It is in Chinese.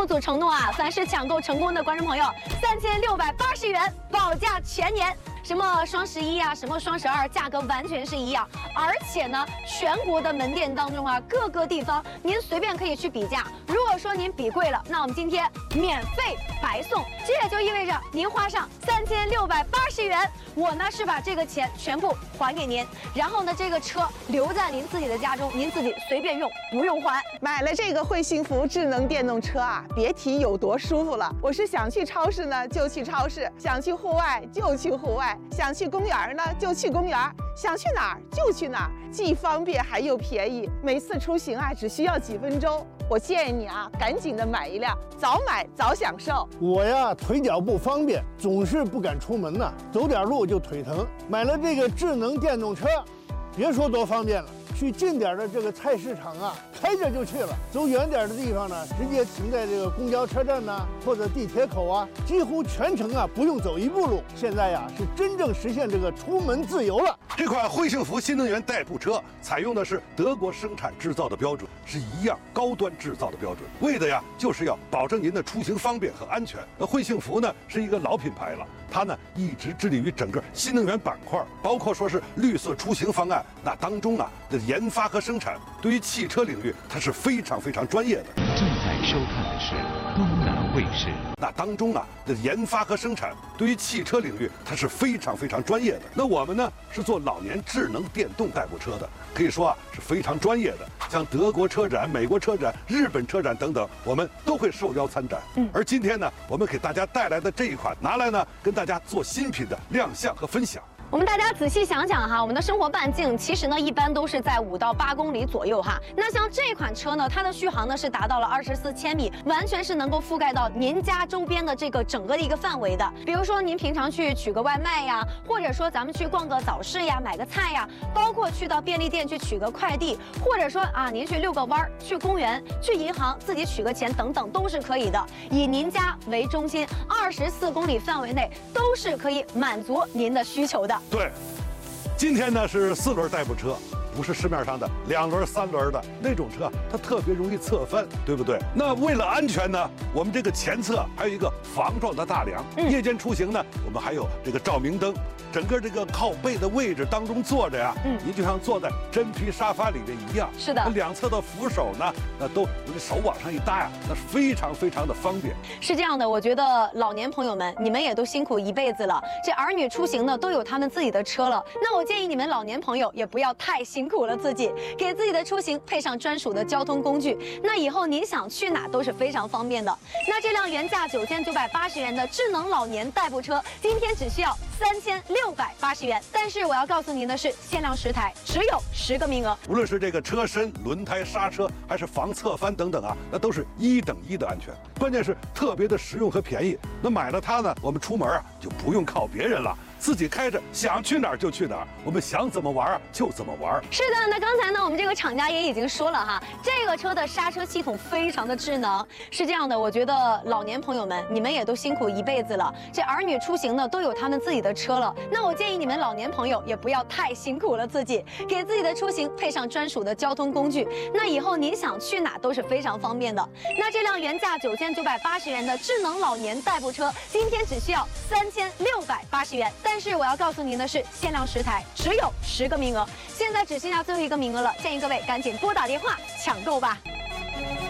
组承诺啊，凡是抢购成功的观众朋友，3680元保价全年。什么双11啊，什么双12，价格完全是一样。而且呢，全国的门店当中啊，各个地方您随便可以去比价。如果说您比贵了，那我们今天免费白送。这也就意味着您花上3680元，我呢是把这个钱全部还给您，然后呢这个车留在您自己的家中，您自己随便用，不用还。 买了这个会幸福智能电动车啊，别提有多舒服了。我是想去超市呢就去超市，想去户外就去户外，想去公园呢就去公园，想去哪儿就去哪儿，既方便还又便宜。每次出行啊只需要几分钟。我建议你啊，赶紧的买一辆，早买早享受。 我呀，腿脚不方便，总是不敢出门呐，走点路就腿疼。买了这个智能电动车，别说多方便了，去近点的这个菜市场啊，开着就去了；走远点的地方呢，直接停在这个公交车站呐，或者地铁口啊，几乎全程啊不用走一步路。现在呀，是真正实现这个出门自由了。 这款会幸福新能源代步车采用的是德国生产制造的标准，是一样高端制造的标准，为的呀就是要保证您的出行方便和安全。那会幸福呢是一个老品牌了，它呢一直致力于整个新能源板块，包括说是绿色出行方案，那当中啊的研发和生产，对于汽车领域它是非常非常专业的。 正在收看的是东南卫视。 那当中啊的研发和生产，对于汽车领域它是非常非常专业的。那我们呢是做老年智能电动代步车的，可以说啊是非常专业的。像德国车展、美国车展、日本车展等等，我们都会受邀参展。而今天呢，我们给大家带来的这一款，拿来呢跟大家做新品的亮相和分享。 我们大家仔细想想哈，我们的生活半径其实呢一般都是在5到8公里左右哈。那像这款车呢，它的续航呢是达到了24千米，完全是能够覆盖到您家周边的这个整个的一个范围的。比如说您平常去取个外卖呀，或者说咱们去逛个早市呀，买个菜呀，包括去到便利店去取个快递，或者说啊您去遛个弯儿，去公园，去银行自己取个钱等等都是可以的。以您家为中心，24公里范围内都是可以满足您的需求的。 对，今天呢是4轮代步车，不是市面上的2轮、3轮的那种车，它特别容易侧翻，对不对？那为了安全呢，我们这个前侧还有一个防撞的大梁。夜间出行呢，我们还有这个照明灯。整个这个靠背的位置当中坐着呀，您就像坐在真皮沙发里面一样。 是的， 两侧的扶手呢，那都手往上一搭呀，那是非常非常的方便。 是这样的，我觉得老年朋友们，你们也都辛苦一辈子了，这儿女出行呢都有他们自己的车了。那我建议你们老年朋友也不要太辛苦了自己，给自己的出行配上专属的交通工具，那以后您想去哪都是非常方便的。那这辆原价9980元的智能老年代步车，今天只需要3680元，但是我要告诉您的是，限量10台，只有10个名额。 无论是这个车身、轮胎、刹车，还是防侧翻等等啊，那都是1等1的安全。关键是特别的实用和便宜。那买了它呢，我们出门啊就不用靠别人了，自己开着，想去哪儿就去哪儿，我们想怎么玩啊就怎么玩。 是的，那刚才呢，我们这个厂家也已经说了哈，这个车的刹车系统非常的智能。是这样的，我觉得老年朋友们，你们也都辛苦一辈子了，这儿女出行呢都有他们自己的车了。那我建议你们老年朋友也不要太辛苦了自己，给自己的出行配上专属的交通工具，那以后您想去哪都是非常方便的。那这辆原价9980元的智能老年代步车，今天只需要3680元。但是我要告诉您的是，限量10台，只有10个名额，现在只剩下最后1个名额了，建议各位赶紧拨打电话抢购吧。